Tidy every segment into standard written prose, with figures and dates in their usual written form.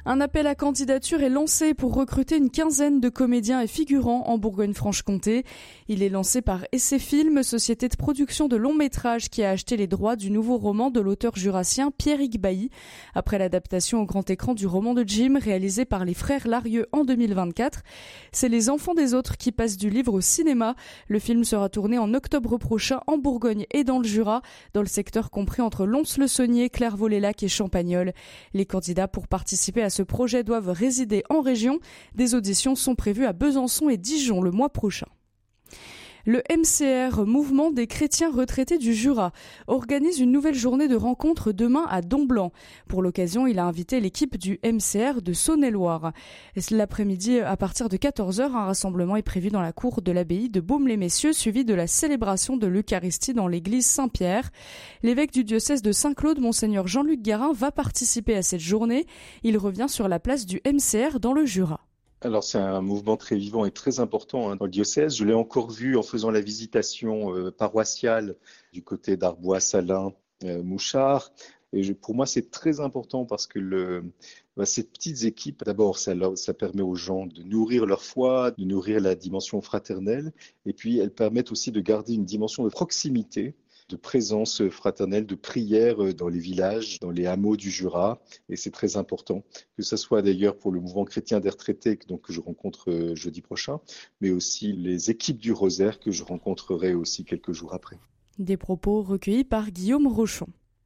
Un appel à candidature est lancé pour recruter une quinzaine de comédiens et figurants en Bourgogne-Franche-Comté. Il est lancé par Essai Film, société de production de longs métrages qui a acheté les droits du nouveau roman de l'auteur jurassien Pierrick Bailly, après l'adaptation au grand écran du roman de Jim réalisé par les frères Larieux en 2024. C'est Les Enfants des autres qui passent du livre au cinéma. Le film sera tourné en octobre prochain en Bourgogne et dans le Jura, dans le secteur compris entre Lons-le-Saunier, Clairvaux-les-Lacs et Champagnole. Les candidats pour participer à ce projet doivent résider en région. Des auditions sont prévues à Besançon et Dijon le mois prochain. Le MCR, Mouvement des chrétiens retraités du Jura, organise une nouvelle journée de rencontre demain à Domblanc. Pour l'occasion, il a invité l'équipe du MCR de Saône-et-Loire. L'après-midi, à partir de 14h, un rassemblement est prévu dans la cour de l'abbaye de Baume-les-Messieurs, suivi de la célébration de l'Eucharistie dans l'église Saint-Pierre. L'évêque du diocèse de Saint-Claude, Monseigneur Jean-Luc Garin, va participer à cette journée. Il revient sur la place du MCR dans le Jura. Alors c'est un mouvement très vivant et très important dans le diocèse. Je l'ai encore vu en faisant la visitation paroissiale du côté d'Arbois, Salins, Mouchard. Et pour moi, c'est très important parce que ces petites équipes, d'abord, ça permet aux gens de nourrir leur foi, de nourrir la dimension fraternelle. Et puis, elles permettent aussi de garder une dimension de proximité, de présence fraternelle, de prière dans les villages, dans les hameaux du Jura. Et c'est très important, que ce soit d'ailleurs pour le mouvement chrétien des retraités que je rencontre jeudi prochain, mais aussi les équipes du Rosaire que je rencontrerai aussi quelques jours après. Des propos recueillis par Guillaume Rochon.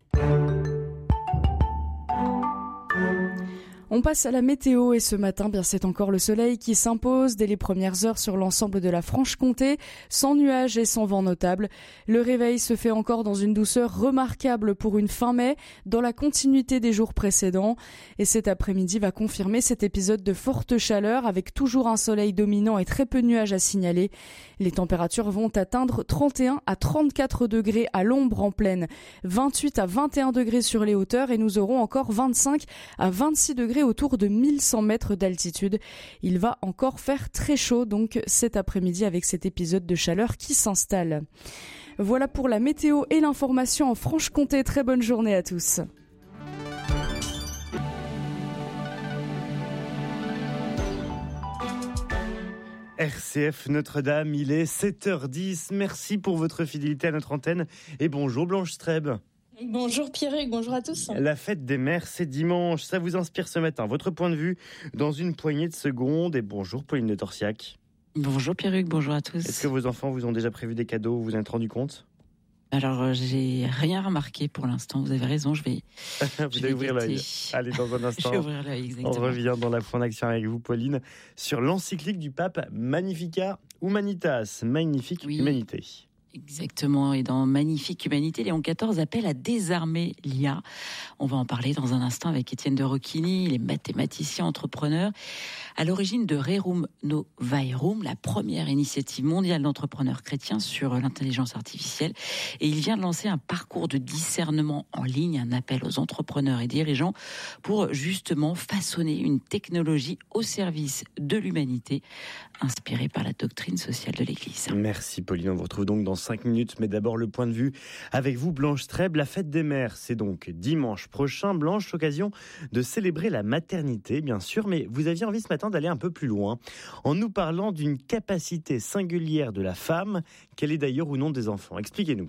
On passe à la météo et ce matin, c'est encore le soleil qui s'impose dès les premières heures sur l'ensemble de la Franche-Comté, sans nuages et sans vent notable. Le réveil se fait encore dans une douceur remarquable pour une fin mai, dans la continuité des jours précédents. Et cet après-midi va confirmer cet épisode de forte chaleur avec toujours un soleil dominant et très peu de nuages à signaler. Les températures vont atteindre 31 à 34 degrés à l'ombre en plaine, 28 à 21 degrés sur les hauteurs et nous aurons encore 25 à 26 degrés autour de 1100 mètres d'altitude. Il va encore faire très chaud donc cet après-midi avec cet épisode de chaleur qui s'installe. Voilà pour la météo et l'information en Franche-Comté. Très bonne journée à tous. RCF Notre-Dame, il est 7h10. Merci pour votre fidélité à notre antenne et bonjour Blanche Streb. Bonjour Pierrick, bonjour à tous. La fête des mères, c'est dimanche. Ça vous inspire ce matin. Votre point de vue dans une poignée de secondes. Et bonjour Pauline de Torsiac. Bonjour Pierrick, bonjour à tous. Est-ce que vos enfants vous ont déjà prévu des cadeaux? Vous vous en êtes rendu compte? Alors, j'ai rien remarqué pour l'instant. Vous avez raison, je vais. Vous allez ouvrir l'œil. Allez, dans un instant. Je vais ouvrir l'œil, exactement. On revient dans la Foi en Action avec vous, Pauline, sur l'encyclique du pape Magnificat Humanitas, magnifique humanité. Exactement, et dans Magnifique Humanité, Léon XIV appelle à désarmer l'IA. On va en parler dans un instant avec Étienne de Roquigny, il est mathématicien entrepreneur, à l'origine de Rerum Novaerum, la première initiative mondiale d'entrepreneurs chrétiens sur l'intelligence artificielle. Et il vient de lancer un parcours de discernement en ligne, un appel aux entrepreneurs et dirigeants pour justement façonner une technologie au service de l'humanité, inspirée par la doctrine sociale de l'Église. Merci Pauline, on vous retrouve donc dans 5 minutes, mais d'abord le point de vue avec vous Blanche Streb. La fête des mères, c'est donc dimanche prochain. Blanche, l'occasion de célébrer la maternité, bien sûr, mais vous aviez envie ce matin d'aller un peu plus loin, en nous parlant d'une capacité singulière de la femme, qu'elle est d'ailleurs ou non des enfants. Expliquez-nous.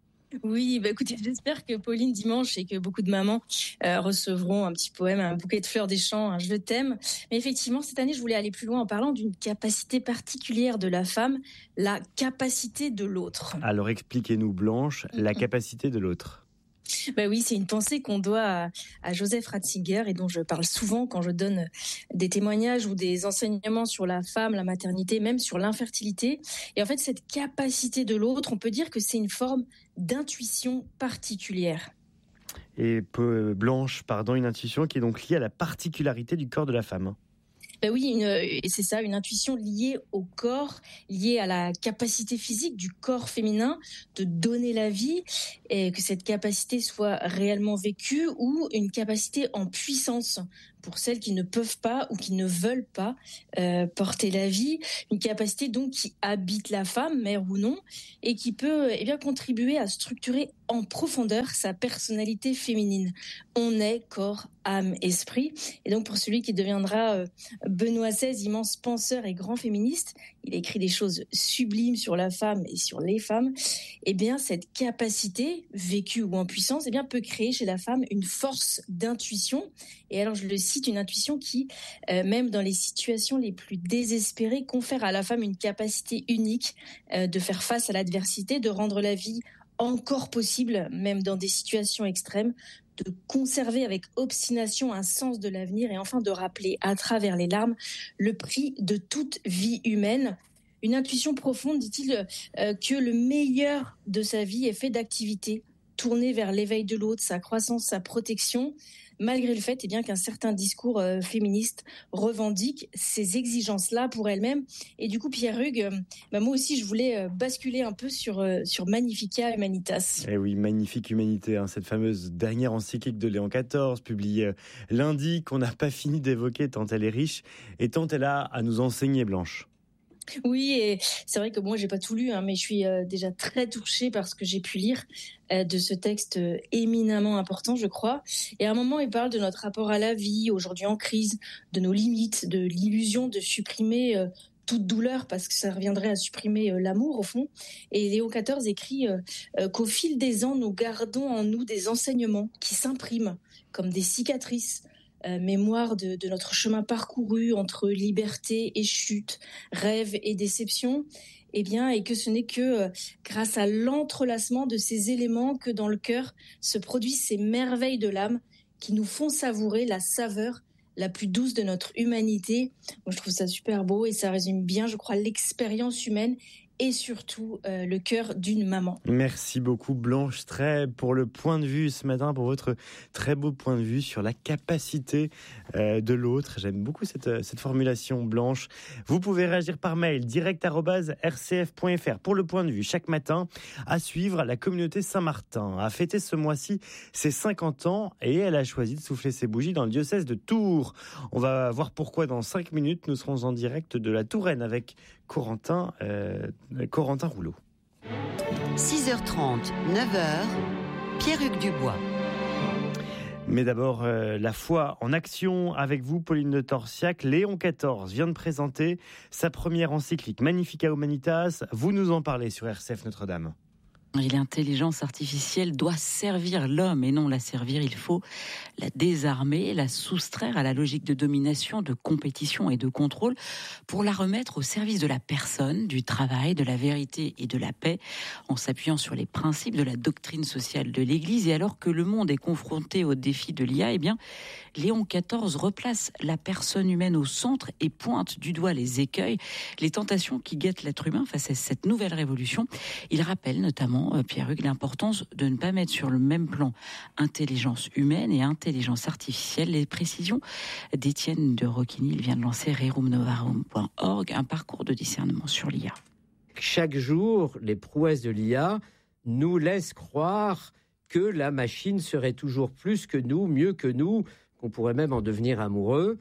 Oui, écoutez, j'espère que Pauline dimanche et que beaucoup de mamans recevront un petit poème, un bouquet de fleurs des champs, un je t'aime. Mais effectivement, cette année, je voulais aller plus loin en parlant d'une capacité particulière de la femme, la capacité de l'autre. Alors expliquez-nous Blanche, la capacité de l'autre. Oui, c'est une pensée qu'on doit à Joseph Ratzinger et dont je parle souvent quand je donne des témoignages ou des enseignements sur la femme, la maternité, même sur l'infertilité. Et en fait, cette capacité de l'autre, on peut dire que c'est une forme d'intuition particulière. Et Blanche, une intuition qui est donc liée à la particularité du corps de la femme. Oui, et c'est ça, une intuition liée au corps, liée à la capacité physique du corps féminin de donner la vie, et que cette capacité soit réellement vécue, ou une capacité en puissance pour celles qui ne peuvent pas ou qui ne veulent pas porter la vie, une capacité donc qui habite la femme, mère ou non, et qui peut contribuer à structurer en profondeur sa personnalité féminine. On est corps, âme, esprit. Et donc pour celui qui deviendra Benoît XVI, immense penseur et grand féministe, il écrit des choses sublimes sur la femme et sur les femmes. Eh bien cette capacité, vécue ou en puissance, eh bien peut créer chez la femme une force d'intuition. Et alors je le cite, une intuition qui, même dans les situations les plus désespérées, confère à la femme une capacité unique de faire face à l'adversité, de rendre la vie encore possible, même dans des situations extrêmes, de conserver avec obstination un sens de l'avenir et enfin de rappeler à travers les larmes le prix de toute vie humaine. Une intuition profonde, dit-il, que le meilleur de sa vie est fait d'activités tournées vers l'éveil de l'autre, sa croissance, sa protection, malgré le fait qu'un certain discours féministe revendique ces exigences-là pour elle-même. Et du coup, Pierre Hugues, moi aussi, je voulais basculer un peu sur Magnificat Humanitas. Eh oui, Magnifique Humanité, cette fameuse dernière encyclique de Léon XIV, publiée lundi, qu'on n'a pas fini d'évoquer tant elle est riche et tant elle a à nous enseigner, Blanche. Oui, et c'est vrai que moi, j'ai pas tout lu, mais je suis déjà très touchée par ce que j'ai pu lire de ce texte éminemment important, je crois. Et à un moment, il parle de notre rapport à la vie, aujourd'hui en crise, de nos limites, de l'illusion de supprimer toute douleur, parce que ça reviendrait à supprimer l'amour, au fond. Et Léon XIV écrit qu'au fil des ans, nous gardons en nous des enseignements qui s'impriment comme des cicatrices, mémoire de notre chemin parcouru entre liberté et chute, rêve et déception, et que ce n'est que grâce à l'entrelacement de ces éléments que dans le cœur se produisent ces merveilles de l'âme qui nous font savourer la saveur la plus douce de notre humanité. Moi, je trouve ça super beau et ça résume bien, je crois, l'expérience humaine et surtout le cœur d'une maman. Merci beaucoup Blanche Treb pour le point de vue ce matin, pour votre très beau point de vue sur la capacité de l'autre. J'aime beaucoup cette formulation, Blanche. Vous pouvez réagir par mail direct@rcf.fr pour le point de vue chaque matin. À suivre, la communauté Saint-Martin a fêté ce mois-ci ses 50 ans et elle a choisi de souffler ses bougies dans le diocèse de Tours. On va voir pourquoi dans 5 minutes. Nous serons en direct de la Touraine avec Corentin Rouleau. 6h30, 9h, Pierre-Hugues Dubois. Mais d'abord, la foi en action avec vous, Pauline de Torsiac. Léon XIV vient de présenter sa première encyclique Magnificat Humanitas. Vous nous en parlez sur RCF Notre-Dame. L'intelligence artificielle doit servir l'homme et non la servir. Il faut la désarmer, la soustraire à la logique de domination, de compétition et de contrôle pour la remettre au service de la personne, du travail, de la vérité et de la paix, en s'appuyant sur les principes de la doctrine sociale de l'Église. Et alors que le monde est confronté au défi de l'IA, Léon XIV replace la personne humaine au centre et pointe du doigt les écueils, les tentations qui guettent l'être humain face à cette nouvelle révolution. Il rappelle notamment, Pierre-Hugues, l'importance de ne pas mettre sur le même plan intelligence humaine et intelligence artificielle. Les précisions d'Étienne de Roquigny. Il vient de lancer RerumNovarum.org, un parcours de discernement sur l'IA. Chaque jour, les prouesses de l'IA nous laissent croire que la machine serait toujours plus que nous, mieux que nous, qu'on pourrait même en devenir amoureux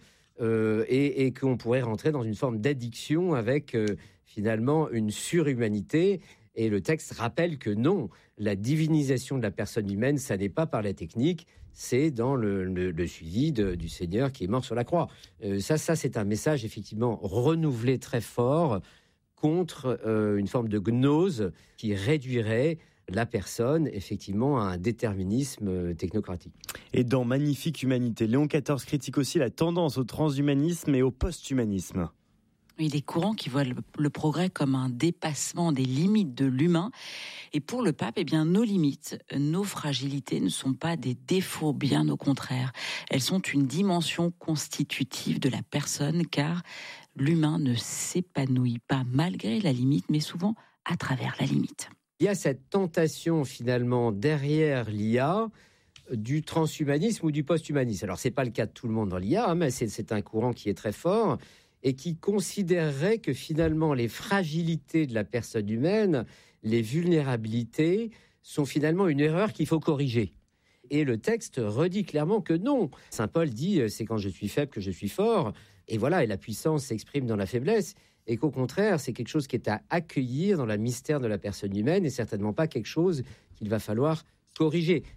et qu'on pourrait rentrer dans une forme d'addiction avec finalement une surhumanité. Et le texte rappelle que non, la divinisation de la personne humaine, ça n'est pas par la technique, c'est dans le suivi du Seigneur qui est mort sur la croix. Ça, c'est un message effectivement renouvelé très fort contre une forme de gnose qui réduirait la personne, effectivement, à un déterminisme technocratique. Et dans Magnifique Humanité, Léon XIV critique aussi la tendance au transhumanisme et au post-humanisme. Il est courant qui voit le progrès comme un dépassement des limites de l'humain. Et pour le pape, nos limites, nos fragilités ne sont pas des défauts, bien au contraire. Elles sont une dimension constitutive de la personne, car l'humain ne s'épanouit pas malgré la limite, mais souvent à travers la limite. Il y a cette tentation, finalement, derrière l'IA, du transhumanisme ou du post-humanisme. Alors, ce n'est pas le cas de tout le monde dans l'IA, mais c'est un courant qui est très fort et qui considérerait que finalement les fragilités de la personne humaine, les vulnérabilités, sont finalement une erreur qu'il faut corriger. Et le texte redit clairement que non. Saint Paul dit « c'est quand je suis faible que je suis fort ». Et voilà, et la puissance s'exprime dans la faiblesse. Et qu'au contraire, c'est quelque chose qui est à accueillir dans le mystère de la personne humaine et certainement pas quelque chose qu'il va falloir corriger.